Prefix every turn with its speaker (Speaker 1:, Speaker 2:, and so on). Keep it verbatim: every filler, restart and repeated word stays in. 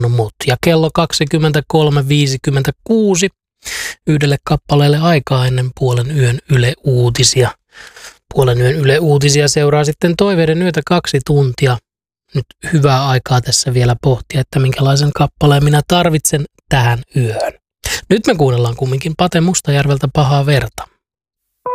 Speaker 1: No mut. Ja kello kaksikymmentäkolme viisikymmentäkuusi yhdelle kappaleelle aikaa ennen puolen yön Yle Uutisia. Puolen yön Yle Uutisia seuraa sitten Toiveiden yötä kaksi tuntia. Nyt hyvää aikaa tässä vielä pohtia, että minkälaisen kappaleen minä tarvitsen tähän yöhön. Nyt me kuunnellaan kumminkin Pate Mustajärveltä Pahaa verta.